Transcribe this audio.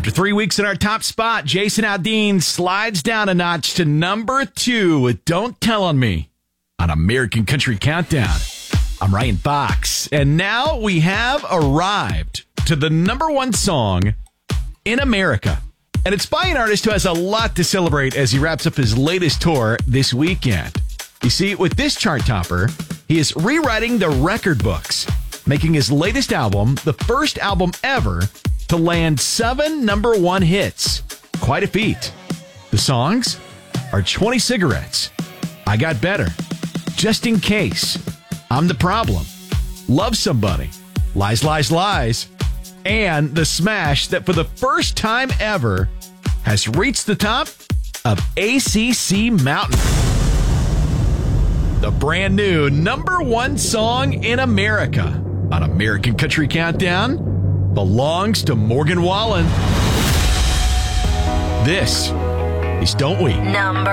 After 3 weeks in our top spot, Jason Aldean slides down a notch to number 2 with Don't Tell on Me on American Country Countdown. I'm Ryan Fox, and now we have arrived to the number 1 song in America. And it's by an artist who has a lot to celebrate as he wraps up his latest tour this weekend. You see, with this chart topper, he is rewriting the record books, making his latest album the first album ever to land 7 number 1 hits. Quite a feat. The songs are 20 Cigarettes, I Got Better, Just in Case, I'm the Problem, Love Somebody, Lies, Lies, Lies, and the smash that for the first time ever has reached the top of ACC Mountain. The brand new number 1 song in America on American Country Countdown belongs to Morgan Wallen. This is Don't We? Number